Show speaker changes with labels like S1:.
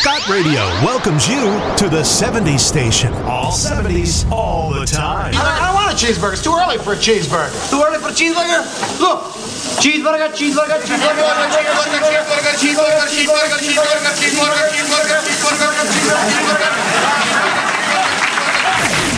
S1: Scott Radio welcomes you to the 70s station. All 70s, all the time.
S2: I don't want a cheeseburger. It's too early for a cheeseburger. Too early for a cheeseburger? Look. Cheeseburger, cheeseburger, cheeseburger, cheeseburger, cheeseburger, cheeseburger, cheeseburger, cheeseburger, cheeseburger, cheeseburger.